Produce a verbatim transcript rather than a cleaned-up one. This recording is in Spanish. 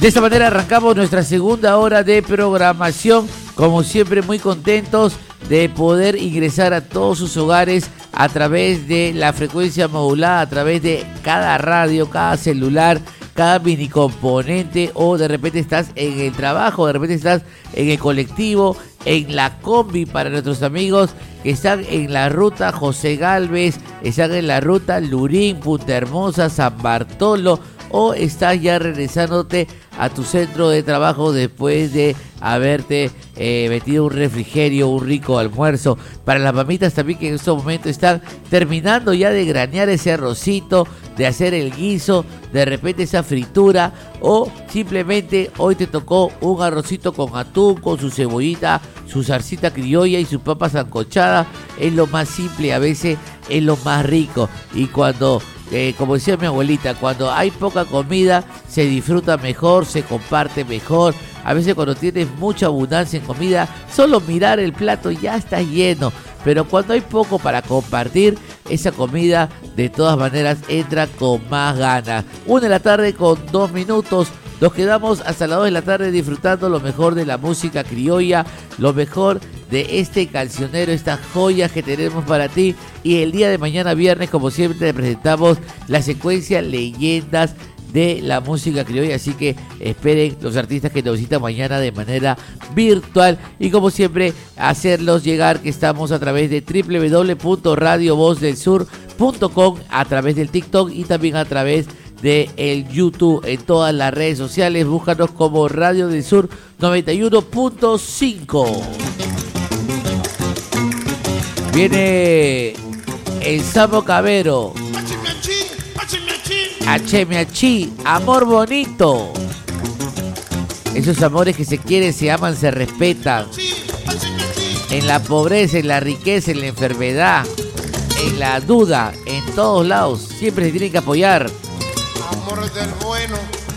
De esta manera arrancamos nuestra segunda hora de programación, como siempre muy contentos de poder ingresar a todos sus hogares a través de la frecuencia modulada, a través de cada radio, cada celular, cada mini componente, o de repente estás en el trabajo, de repente estás en el colectivo, en la combi, para nuestros amigos que están en la ruta José Gálvez, están en la ruta Lurín, Punta Hermosa, San Bartolo, o estás ya regresándote a tu centro de trabajo después de haberte eh, metido un refrigerio, un rico almuerzo. Para las mamitas también que en estos momentos están terminando ya de granear ese arrocito, de hacer el guiso, de repente esa fritura, o simplemente hoy te tocó un arrocito con atún, con su cebollita, su salsita criolla y su papa sancochada. Es lo más simple, a veces es lo más rico. Y cuando... Eh, como decía mi abuelita, cuando hay poca comida se disfruta mejor, se comparte mejor. A veces cuando tienes mucha abundancia en comida, solo mirar el plato ya está lleno. Pero cuando hay poco para compartir, esa comida de todas maneras entra con más ganas. Una de la tarde con dos minutos. Nos quedamos hasta las dos de la tarde disfrutando lo mejor de la música criolla, lo mejor de este cancionero, estas joyas que tenemos para ti. Y el día de mañana viernes, como siempre, te presentamos la secuencia Leyendas de la música criolla. Así que esperen los artistas que nos visitan mañana de manera virtual. Y como siempre, hacerlos llegar que estamos a través de doble u doble u doble u punto radio voz del sur punto com, a través del TikTok y también a través de el YouTube, en todas las redes sociales. Búscanos como Radio del Sur noventa y uno punto cinco. Viene el Samo Cabero, Achemiachi, amor bonito. Esos amores que se quieren, se aman, se respetan. En la pobreza, en la riqueza, en la enfermedad, en la duda, en todos lados, siempre se tienen que apoyar. Amor del bueno,